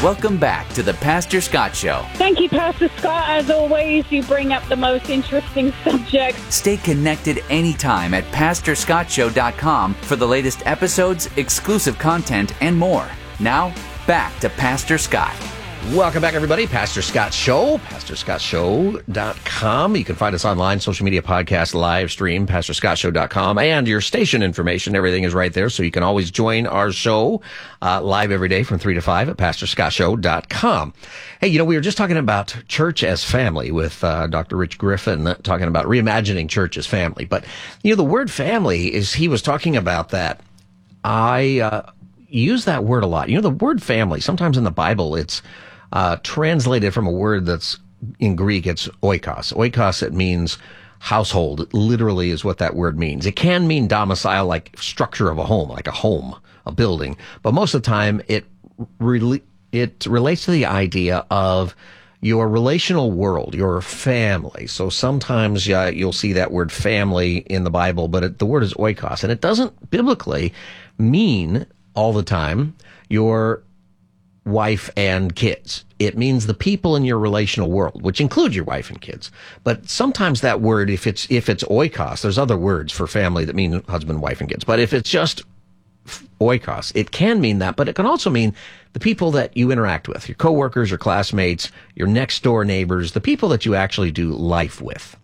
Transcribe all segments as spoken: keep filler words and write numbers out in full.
Welcome back to the Pastor Scott Show. Thank you, Pastor Scott. As always, you bring up the most interesting subjects. Stay connected anytime at pastor scott show dot com for the latest episodes, exclusive content, and more. Now, back to Pastor Scott. Welcome back, everybody. Pastor Scott Show, pastor scott show dot com. You can find us online, social media, podcast, live stream, pastor scott show dot com, and your station information. Everything is right there, so you can always join our show uh, live every day from three to five at pastor scott show dot com. Hey, you know, we were just talking about church as family with uh, Doctor Rich Griffin, uh, talking about reimagining church as family. But, you know, the word family, is he was talking about that. I uh, use that word a lot. You know, the word family, sometimes in the Bible, it's Uh, translated from a word that's in Greek, it's oikos. Oikos, it means household. It literally is what that word means. It can mean domicile, like structure of a home, like a home, a building. But most of the time, it re- it relates to the idea of your relational world, your family. So sometimes uh, you'll see that word family in the Bible, but it, the word is oikos. And it doesn't biblically mean all the time your wife and kids. It means the people in your relational world, which include your wife and kids. But sometimes that word, if it's if it's oikos, there's other words for family that mean husband, wife, and kids. But if it's just oikos, it can mean that, but it can also mean the people that you interact with, your coworkers, your classmates, your next door neighbors, the people that you actually do life with.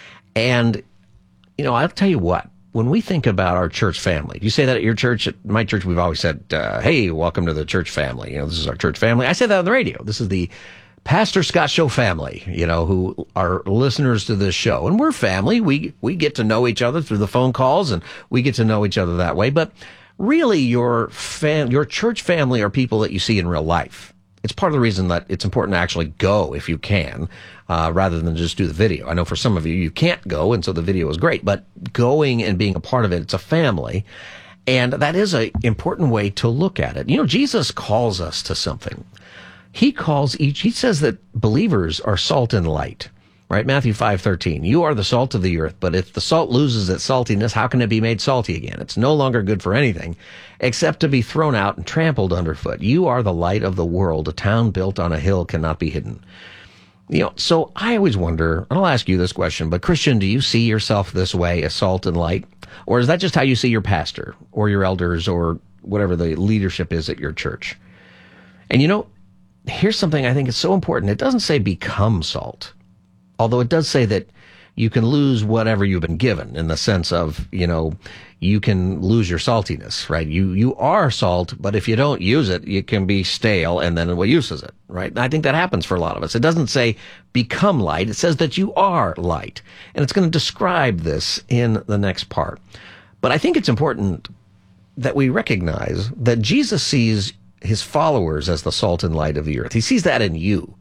And, you know, I'll tell you what, when we think about our church family, do you say that at your church? At my church, we've always said, uh, hey, welcome to the church family. You know, this is our church family. I say that on the radio. This is the Pastor Scott Show family, you know, who are listeners to this show. And we're family. We, we get to know each other through the phone calls, and we get to know each other that way. But really, your fam- your church family are people that you see in real life. It's part of the reason that it's important to actually go if you can, uh, rather than just do the video. I know for some of you, you can't go, and so the video is great, but going and being a part of it, it's a family. And that is an important way to look at it. You know, Jesus calls us to something. He calls each, he says that believers are salt and light, right? Matthew five thirteen, you are the salt of the earth, but if the salt loses its saltiness, how can it be made salty again? It's no longer good for anything except to be thrown out and trampled underfoot. You are the light of the world. A town built on a hill cannot be hidden. You know, so I always wonder, and I'll ask you this question, but Christian, do you see yourself this way as salt and light? Or is that just how you see your pastor or your elders or whatever the leadership is at your church? And you know, here's something I think is so important. It doesn't say become salt, although it does say that you can lose whatever you've been given, in the sense of, you know, you can lose your saltiness, right? You you are salt, but if you don't use it, it can be stale, and then what use is it, right? And I think that happens for a lot of us. It doesn't say become light. It says that you are light. And it's going to describe this in the next part. But I think it's important that we recognize that Jesus sees his followers as the salt and light of the earth. He sees that in you.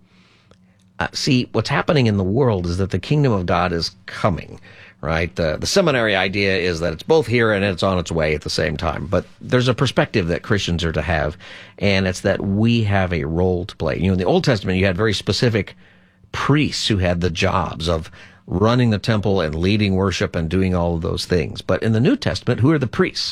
Uh, see, what's happening in the world is that the kingdom of God is coming, right? The, the seminary idea is that it's both here and it's on its way at the same time. But there's a perspective that Christians are to have, and it's that we have a role to play. You know, in the Old Testament, you had very specific priests who had the jobs of running the temple and leading worship and doing all of those things. But in the New Testament, who are the priests?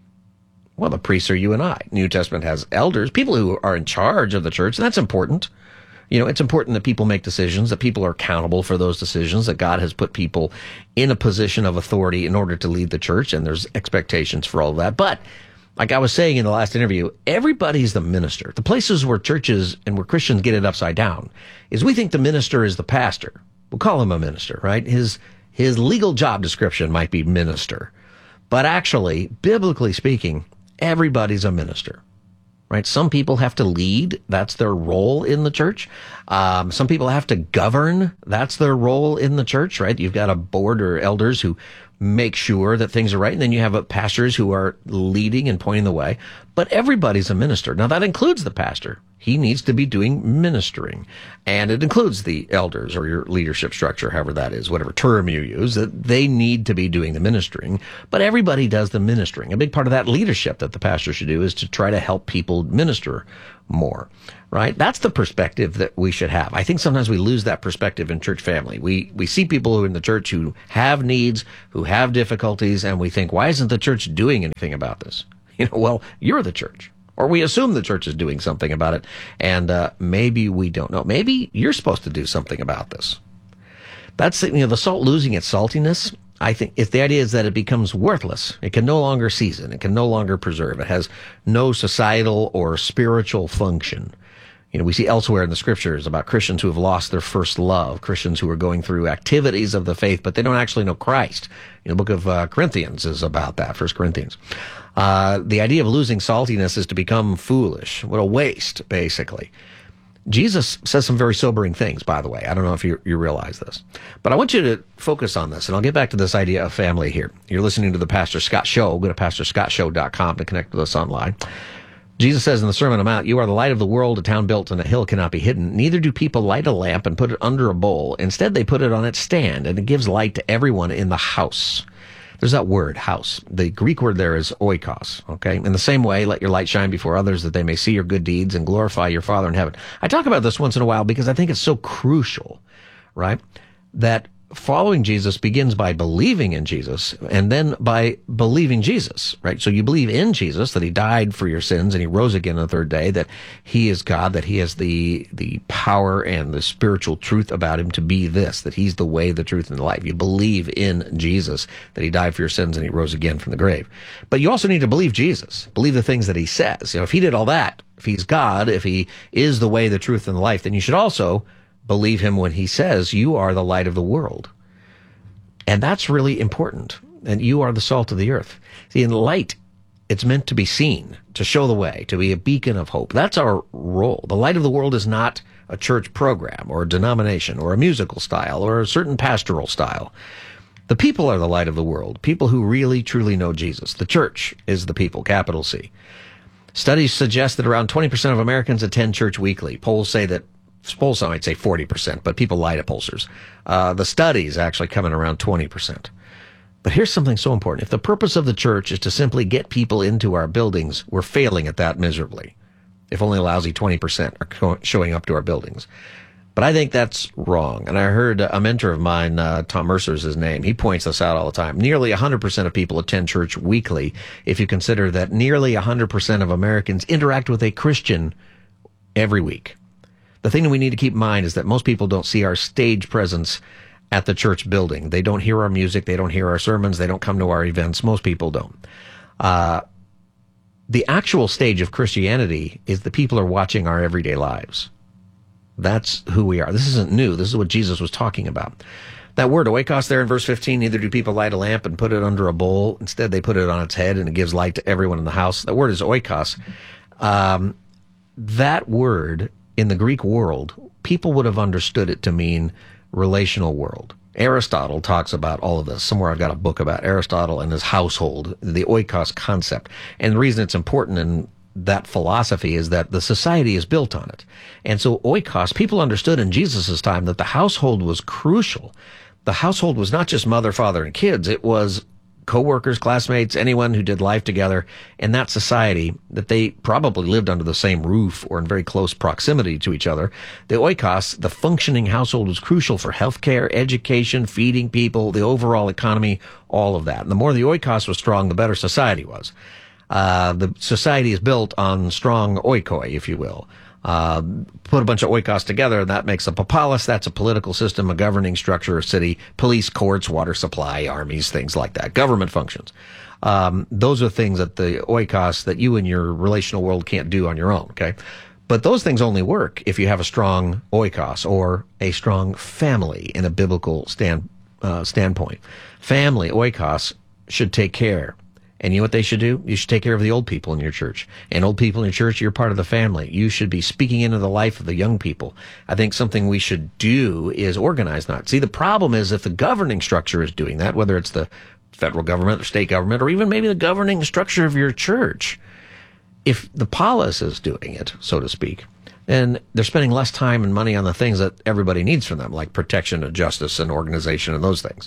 Well, the priests are you and I. New Testament has elders, people who are in charge of the church, and that's important. You know, it's important that people make decisions, that people are accountable for those decisions, that God has put people in a position of authority in order to lead the church, and there's expectations for all of that. But like I was saying in the last interview, everybody's the minister. The places where churches and where Christians get it upside down is we think the minister is the pastor. We'll call him a minister, right? His his legal job description might be minister. But actually, biblically speaking, everybody's a minister. Right? Some people have to lead. That's their role in the church. Um, some people have to govern. That's their role in the church, right? You've got a board or elders who make sure that things are right. And then you have a pastors who are leading and pointing the way. But everybody's a minister. Now, that includes the pastor. He needs to be doing ministering. And it includes the elders or your leadership structure, however that is, whatever term you use, that they need to be doing the ministering. But everybody does the ministering. A big part of that leadership that the pastor should do is to try to help people minister more, right? That's the perspective that we should have. I think sometimes we lose that perspective in church family. We we see people who are in the church who have needs, who have difficulties, and we think, why isn't the church doing anything about this? You know, well, you're the church. Or we assume the church is doing something about it, and uh, maybe we don't know. Maybe you're supposed to do something about this. That's, you know, the salt losing its saltiness. I think if the idea is that it becomes worthless. It can no longer season. It can no longer preserve. It has no societal or spiritual function. You know, we see elsewhere in the scriptures about Christians who have lost their first love, Christians who are going through activities of the faith, but they don't actually know Christ. You know, the book of uh, Corinthians is about that, First Corinthians. Uh, the idea of losing saltiness is to become foolish. What a waste, basically. Jesus says some very sobering things, by the way. I don't know if you, you realize this. But I want you to focus on this, and I'll get back to this idea of family here. You're listening to the Pastor Scott Show. Go to pastor scott show dot com to connect with us online. Jesus says in the Sermon on the Mount, "You are the light of the world. A town built on a hill cannot be hidden. Neither do people light a lamp and put it under a bowl. Instead, they put it on its stand, and it gives light to everyone in the house." There's that word, house. The Greek word there is oikos, okay? In the same way, let your light shine before others that they may see your good deeds and glorify your Father in heaven. I talk about this once in a while because I think it's so crucial, right? That following Jesus begins by believing in Jesus and then by believing Jesus, right? So you believe in Jesus, that he died for your sins and he rose again on the third day, that he is God, that he has the the power and the spiritual truth about him to be this, that he's the way, the truth, and the life. You believe in Jesus, that he died for your sins and he rose again from the grave. But you also need to believe Jesus, believe the things that he says. You know, if he did all that, if he's God, if he is the way, the truth, and the life, then you should also believe him when he says you are the light of the world. And that's really important. And you are the salt of the earth. See, in light, it's meant to be seen, to show the way, to be a beacon of hope. That's our role. The light of the world is not a church program or a denomination or a musical style or a certain pastoral style. The people are the light of the world, people who really, truly know Jesus. The church is the people, capital C. Studies suggest that around twenty percent of Americans attend church weekly. Polls say that Polls, I might say forty percent, but people lie to pollsters. Uh, the studies actually come in around twenty percent. But here's something so important. If the purpose of the church is to simply get people into our buildings, we're failing at that miserably. If only a lousy twenty percent are showing up to our buildings. But I think that's wrong. And I heard a mentor of mine, uh, Tom Mercer is his name, he points this out all the time. Nearly one hundred percent of people attend church weekly if you consider that nearly one hundred percent of Americans interact with a Christian every week. The thing that we need to keep in mind is that most people don't see our stage presence at the church building. They don't hear our music. They don't hear our sermons. They don't come to our events. Most people don't. Uh, the actual stage of Christianity is the people are watching our everyday lives. That's who we are. This isn't new. This is what Jesus was talking about. That word oikos there in verse fifteen, neither do people light a lamp and put it under a bowl. Instead, they put it on its head and it gives light to everyone in the house. That word is oikos. Um, that word in the Greek world, people would have understood it to mean relational world. Aristotle talks about all of this. Somewhere I've got a book about Aristotle and his household, the oikos concept. And the reason it's important in that philosophy is that the society is built on it. And so oikos, people understood in Jesus' time that the household was crucial. The household was not just mother, father, and kids. It was co-workers, classmates, anyone who did life together in that society, that they probably lived under the same roof or in very close proximity to each other. The oikos, the functioning household, was crucial for healthcare, education, feeding people, the overall economy, all of that. And the more the oikos was strong, the better society was. Uh, the society is built on strong oikoi, if you will. Uh, put a bunch of oikos together, and that makes a popolis. That's a political system, a governing structure, a city, police, courts, water supply, armies, things like that, government functions. Um, those are things that the oikos that you and your relational world can't do on your own, okay? But those things only work if you have a strong oikos or a strong family in a biblical stand, uh, standpoint. Family, oikos, should take care. And you know what they should do? You should take care of the old people in your church. And old people in your church, you're part of the family. You should be speaking into the life of the young people. I think something we should do is organize that. See, the problem is if the governing structure is doing that, whether it's the federal government or state government, or even maybe the governing structure of your church, if the polis is doing it, so to speak, then they're spending less time and money on the things that everybody needs from them, like protection and justice and organization and those things.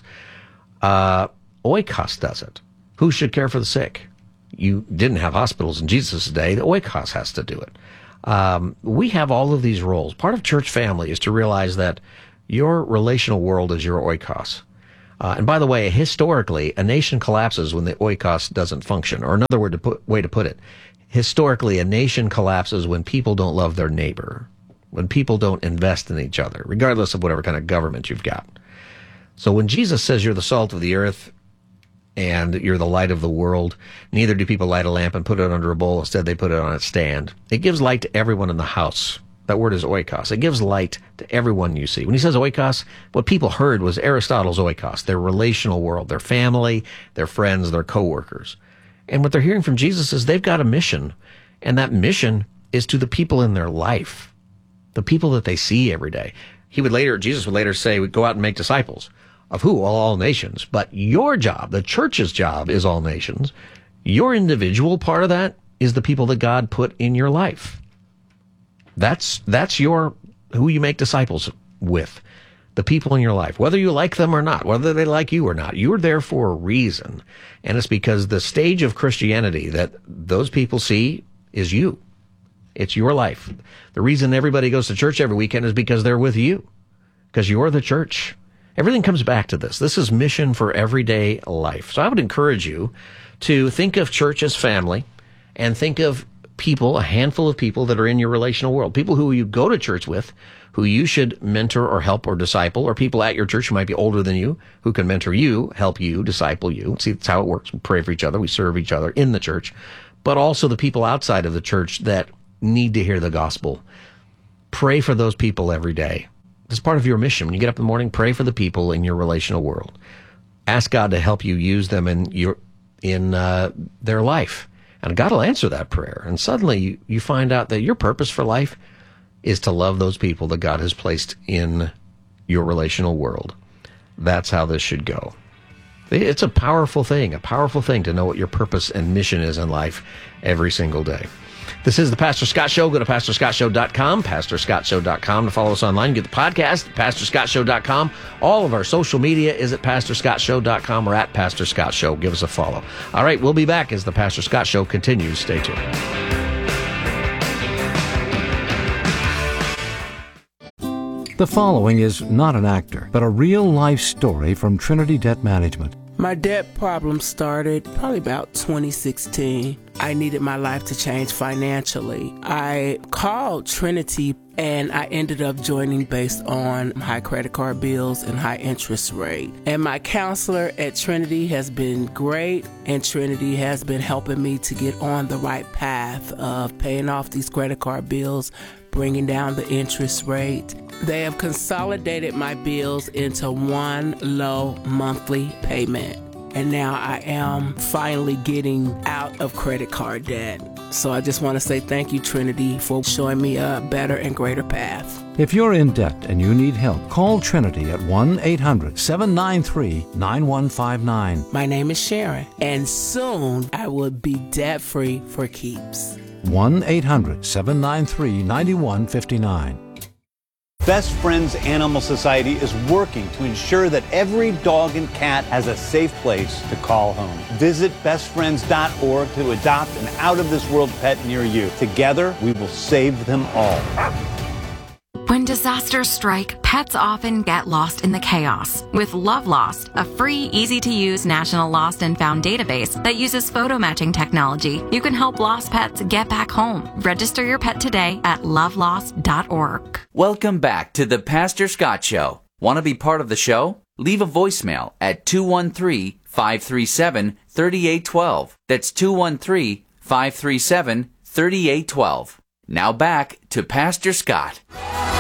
Uh, oikos does it. Who should care for the sick? You didn't have hospitals in Jesus' day. The oikos has to do it. Um, we have all of these roles. Part of church family is to realize that your relational world is your oikos. Uh, and by the way, historically, a nation collapses when the oikos doesn't function. Or another word to put, way to put it, Historically, a nation collapses when people don't love their neighbor, when people don't invest in each other, regardless of whatever kind of government you've got. So when Jesus says you're the salt of the earth and you're the light of the world, neither do people light a lamp and put it under a bowl. Instead, they put it on its stand. It gives light to everyone in the house. That word is oikos. It gives light to everyone you see. When he says oikos, what people heard was Aristotle's oikos, their relational world, their family, their friends, their coworkers. And what they're hearing from Jesus is they've got a mission, and that mission is to the people in their life, the people that they see every day. He would later, Jesus would later say, go out and make disciples. Of who? Well, all nations. But your job, the church's job, is all nations. Your individual part of that is the people that God put in your life. That's that's your who you make disciples with, the people in your life, whether you like them or not, whether they like you or not. You're there for a reason, and it's because the stage of Christianity that those people see is you. It's your life. The reason everybody goes to church every weekend is because they're with you, because you're the church. Everything comes back to this. This is mission for everyday life. So I would encourage you to think of church as family and think of people, a handful of people that are in your relational world, people who you go to church with, who you should mentor or help or disciple, or people at your church who might be older than you, who can mentor you, help you, disciple you. See, that's how it works. We pray for each other. We serve each other in the church, but also the people outside of the church that need to hear the gospel. Pray for those people every day. It's part of your mission. When you get up in the morning, pray for the people in your relational world. Ask God to help you use them in your in uh, their life. And God will answer that prayer. And suddenly you, you find out that your purpose for life is to love those people that God has placed in your relational world. That's how this should go. It's a powerful thing, a powerful thing to know what your purpose and mission is in life every single day. This is the Pastor Scott Show. Go to pastor scott show dot com, pastor scott show dot com to follow us online. Get the podcast at pastor scott show dot com. All of our social media is at pastor scott show dot com or at Pastor Scott Show. Give us a follow. All right, we'll be back as the Pastor Scott Show continues. Stay tuned. The following is not an actor, but a real-life story from Trinity Debt Management. My debt problem started probably about twenty sixteen. I needed my life to change financially. I called Trinity and I ended up joining based on high credit card bills and high interest rate. And my counselor at Trinity has been great, and Trinity has been helping me to get on the right path of paying off these credit card bills, bringing down the interest rate. They have consolidated my bills into one low monthly payment. And now I am finally getting out of credit card debt. So I just want to say thank you, Trinity, for showing me a better and greater path. If you're in debt and you need help, call Trinity at one eight hundred seven nine three nine one five nine. My name is Sharon, and soon I will be debt-free for keeps. one eight hundred seven nine three nine one five nine. Best Friends Animal Society is working to ensure that every dog and cat has a safe place to call home. Visit best friends dot org to adopt an out-of-this-world pet near you. Together, we will save them all. When disasters strike, pets often get lost in the chaos. With Love Lost, a free, easy-to-use national lost and found database that uses photo matching technology, you can help lost pets get back home. Register your pet today at love lost dot org. Welcome back to the Pastor Scott Show. Want to be part of the show? Leave a voicemail at two one three, five three seven, three eight one two. That's two one three, five three seven, three eight one two. Now back to Pastor Scott.